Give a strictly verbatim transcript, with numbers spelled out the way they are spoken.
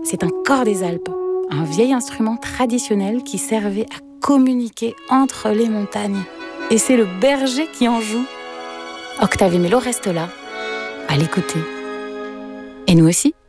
c'est un cor des Alpes, un vieil instrument traditionnel qui servait à communiquer entre les montagnes. Et c'est le berger qui en joue. Octave et Mélo restent là, à l'écouter. Et nous aussi.